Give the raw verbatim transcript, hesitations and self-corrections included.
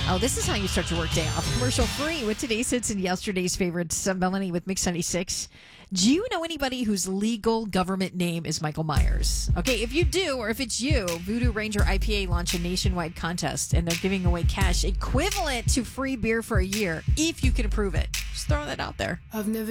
Oh, this is how you start your workday off. Commercial free with today's hits and yesterday's favorites. Uh, Melanie with Mix ninety-six. Do you know anybody whose legal government name is Michael Myers? Okay, if you do, or if it's you, Voodoo Ranger I P A launched a nationwide contest, and they're giving away cash equivalent to free beer for a year if you can approve it. Just throwing that out there. I've never